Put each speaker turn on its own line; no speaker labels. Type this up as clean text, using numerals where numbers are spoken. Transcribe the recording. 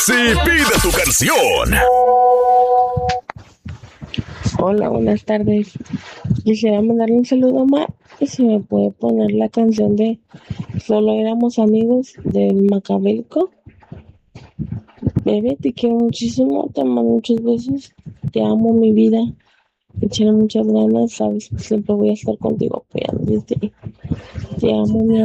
Si pide tu canción.
Hola, buenas tardes. Quisiera mandarle un saludo a Omar y si me puede poner la canción de Solo éramos amigos del Macabelco. Bebé, te quiero muchísimo, te mando muchos besos, te amo mi vida, échale muchas ganas, sabes que siempre voy a estar contigo apoyándote. Te amo, mi